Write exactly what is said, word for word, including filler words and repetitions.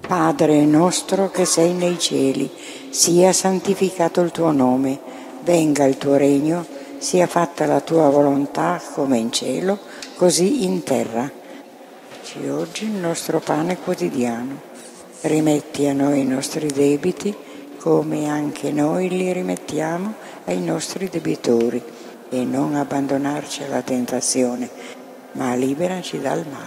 Padre nostro che sei nei cieli, sia santificato il tuo nome, venga il tuo regno, sia fatta la tua volontà come in cielo, così in terra. Dacci oggi il nostro pane quotidiano. Rimetti a noi i nostri debiti, come anche noi li rimettiamo ai nostri debitori, e non abbandonarci alla tentazione, ma liberaci dal male.